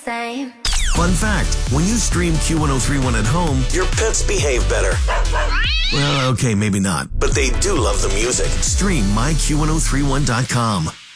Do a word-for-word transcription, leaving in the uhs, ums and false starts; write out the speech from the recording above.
same. Fun fact, when you stream Q ten thirty-one at home, your pets behave better. Well, okay, maybe not, but they do love the music. Stream my Q ten thirty-one dot com.